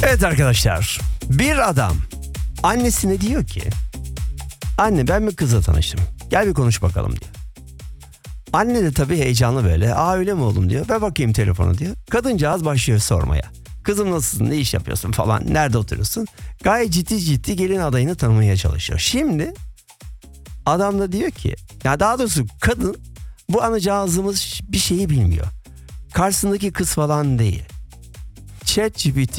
Evet arkadaşlar, bir adam annesine diyor ki, anne ben bir kızla tanıştım, gel bir konuş bakalım diyor. Anne de tabii heyecanlı böyle, öyle mi oğlum diyor, ver bakayım telefonu diyor. Kadıncağız başlıyor sormaya. Kızım nasılsın, ne iş yapıyorsun falan, nerede oturuyorsun? Gayet ciddi ciddi gelin adayını tanımaya çalışıyor. Şimdi adam da diyor ki, ya daha doğrusu kadın, bu anacığımız bir şeyi bilmiyor. Karşısındaki kız falan değil. ChatGPT.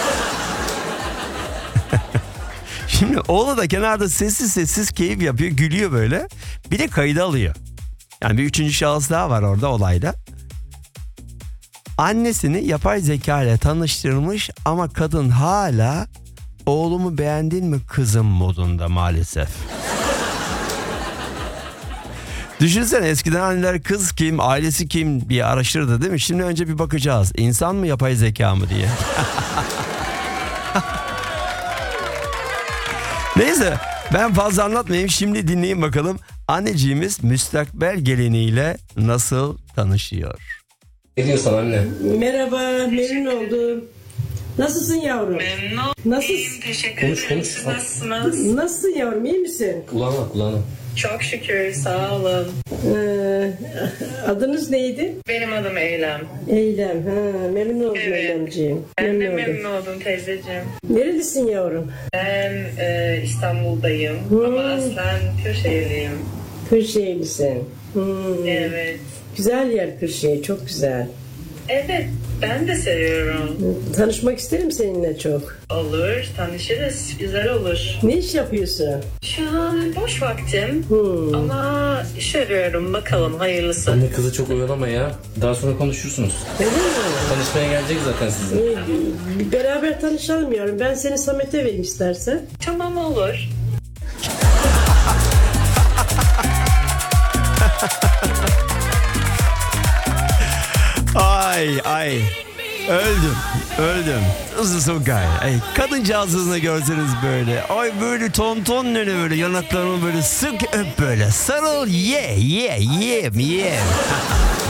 Şimdi oğlu da kenarda sessiz sessiz keyif yapıyor, gülüyor böyle. Bir de kaydı alıyor. Yani bir üçüncü şahıs daha var orada olayda. Annesini yapay zeka ile tanıştırmış ama kadın hala oğlumu beğendin mi kızım modunda maalesef. Düşünsene, eskiden anneler kız kim, ailesi kim diye araştırdı değil mi? Şimdi önce bir bakacağız. İnsan mı, yapay zeka mı diye. Neyse, ben fazla anlatmayayım. Şimdi dinleyin bakalım. Anneciğimiz müstakbel geliniyle nasıl tanışıyor? Ne diyorsun anne? Merhaba, memnun oldum. Nasılsın yavrum? Memnun. Nasıl? İyiyim, teşekkür Konuş, ederim. konuş. Siz nasılsınız? Nasılsın yavrum, iyi misin? Kulağına. Çok şükür, sağ olun. Adınız neydi? Benim adım Eylem. Eylem. Memnun oldum Evet. Eylemciğim. Ben de oldum. memnun oldum teyzeciğim. Nerelisin yavrum? Ben İstanbul'dayım ama aslen Kırşehirliyim. Kırşehirlisin. Evet. Güzel yer Kırşehir, çok güzel. Evet, ben de seviyorum. Tanışmak isterim seninle çok. Olur, tanışırız. Güzel olur. Ne iş yapıyorsun? Şu an boş vaktim ama iş arıyorum. Bakalım hayırlısı. Anne kızı çok oyalama ya. Daha sonra konuşursunuz. Öyle mi? Tanışmaya gelecek zaten sizinle. Beraber tanışalım yavrum. Ben seni Samet'e vereyim istersen. Tamam, olur. Ay. Öldüm. Hızlı gay. Ay, kadıncağızını görseniz böyle. Ay böyle tonton nene böyle yanaklarını böyle sık öp böyle. Sarıl ye.